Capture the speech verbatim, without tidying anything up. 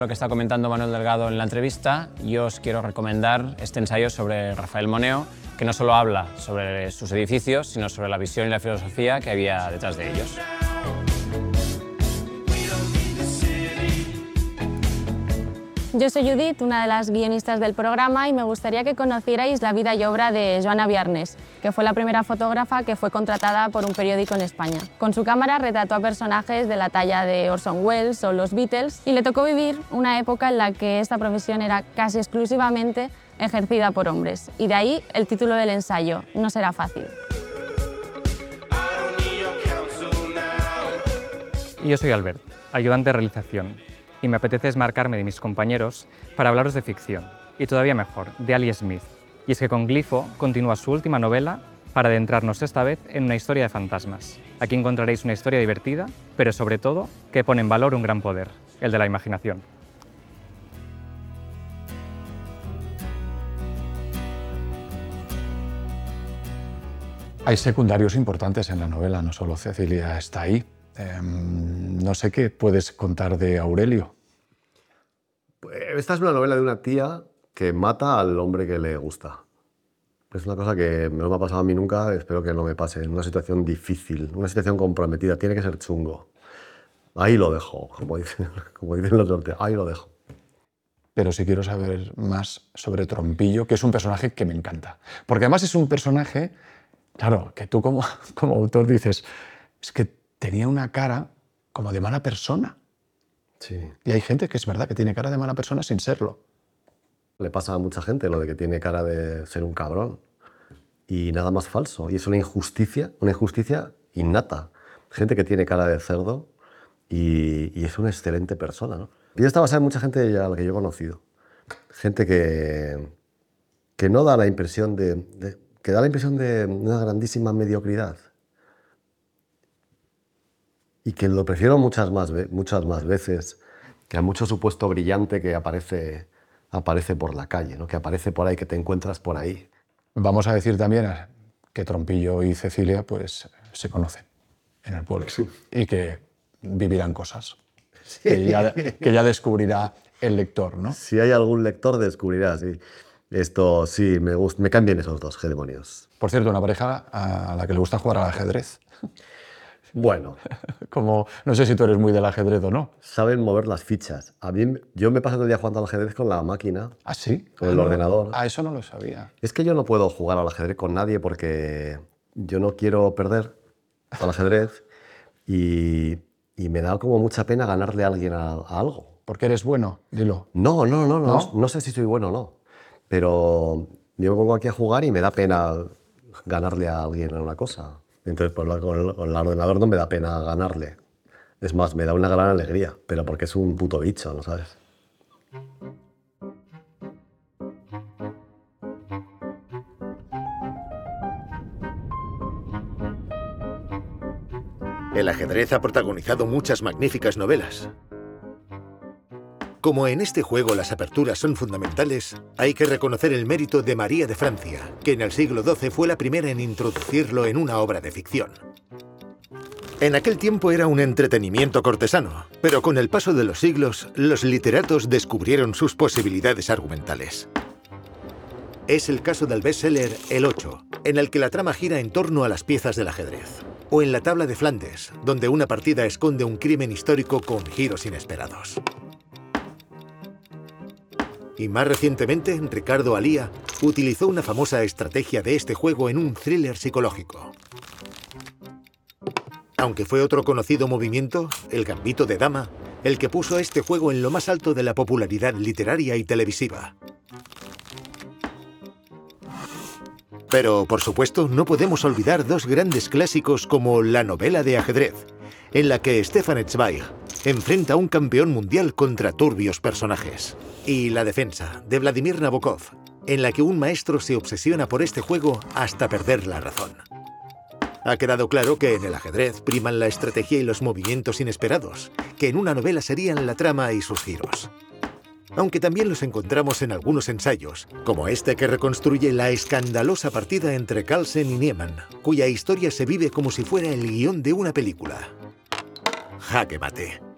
Lo que está comentando Manuel Delgado en la entrevista, yo os quiero recomendar este ensayo sobre Rafael Moneo, que no solo habla sobre sus edificios, sino sobre la visión y la filosofía que había detrás de ellos. Yo soy Judith, una de las guionistas del programa, y me gustaría que conocierais la vida y obra de Joana Viarnes, que fue la primera fotógrafa que fue contratada por un periódico en España. Con su cámara retrató a personajes de la talla de Orson Welles o los Beatles, y le tocó vivir una época en la que esta profesión era casi exclusivamente ejercida por hombres. Y de ahí el título del ensayo, No será fácil. Yo soy Albert, ayudante de realización, y me apetece desmarcarme de mis compañeros para hablaros de ficción, y todavía mejor, de Ali Smith. Y es que con Glifo continúa su última novela para adentrarnos esta vez en una historia de fantasmas. Aquí encontraréis una historia divertida, pero sobre todo que pone en valor un gran poder, el de la imaginación. Hay secundarios importantes en la novela, no solo Cecilia está ahí. Eh, no sé qué puedes contar de Aurelio. Esta es una novela de una tía que mata al hombre que le gusta. Es una cosa que no me ha pasado a mí nunca, espero que no me pase. Es una situación difícil, una situación comprometida, tiene que ser chungo. Ahí lo dejo, como dicen, como dicen los norte, ahí lo dejo. Pero sí quiero saber más sobre Trompillo, que es un personaje que me encanta. Porque además es un personaje, claro, que tú como, como autor dices, es que tenía una cara como de mala persona. Sí. Y hay gente que es verdad que tiene cara de mala persona sin serlo. Le pasa a mucha gente lo de que tiene cara de ser un cabrón. Y nada más falso. Y es una injusticia, una injusticia innata. Gente que tiene cara de cerdo y, y es una excelente persona, ¿no? Y esta basada en mucha gente a la que yo he conocido. Gente que, que no da la impresión de, de... que da la impresión de una grandísima mediocridad. Y que lo prefiero muchas más, muchas más veces que a mucho supuesto brillante que aparece, aparece por la calle, ¿no? Que aparece por ahí, que te encuentras por ahí. Vamos a decir también que Trompillo y Cecilia pues, se conocen en el pueblo, sí, y que vivirán cosas sí. que, ya, que ya descubrirá el lector, ¿no? Si hay algún lector, descubrirá, sí. Esto sí, me, me caen bien esos dos demonios. Por cierto, una pareja a la que le gusta jugar al ajedrez. Bueno. Como, no sé si tú eres muy del ajedrez o no. Saben mover las fichas. A mí, yo me paso todo el día jugando al ajedrez con la máquina. ¿Ah, sí? Con el ah, ordenador. Ah, eso no lo sabía. Es que yo no puedo jugar al ajedrez con nadie porque yo no quiero perder al ajedrez y, y me da como mucha pena ganarle a alguien a, a algo. ¿Porque eres bueno? Dilo. No, no, no, no, ¿No? no. No sé si soy bueno o no. Pero yo me pongo aquí a jugar y me da pena ganarle a alguien a una cosa. Entonces, pues, con, el, con el ordenador no me da pena ganarle. Es más, me da una gran alegría, pero porque es un puto bicho, ¿no sabes? El ajedrez ha protagonizado muchas magníficas novelas. Como en este juego las aperturas son fundamentales, hay que reconocer el mérito de María de Francia, que en el siglo doce fue la primera en introducirlo en una obra de ficción. En aquel tiempo era un entretenimiento cortesano, pero con el paso de los siglos, los literatos descubrieron sus posibilidades argumentales. Es el caso del bestseller El ocho, en el que la trama gira en torno a las piezas del ajedrez. O en La tabla de Flandes, donde una partida esconde un crimen histórico con giros inesperados. Y más recientemente, Ricardo Alía utilizó una famosa estrategia de este juego en un thriller psicológico. Aunque fue otro conocido movimiento, el Gambito de Dama, el que puso a este juego en lo más alto de la popularidad literaria y televisiva. Pero, por supuesto, no podemos olvidar dos grandes clásicos como la novela de ajedrez, en la que Stefan Zweig enfrenta a un campeón mundial contra turbios personajes. Y La defensa, de Vladimir Nabokov, en la que un maestro se obsesiona por este juego hasta perder la razón. Ha quedado claro que en el ajedrez priman la estrategia y los movimientos inesperados, que en una novela serían la trama y sus giros. Aunque también los encontramos en algunos ensayos, como este que reconstruye la escandalosa partida entre Carlsen y Niemann, cuya historia se vive como si fuera el guión de una película. Jaque mate.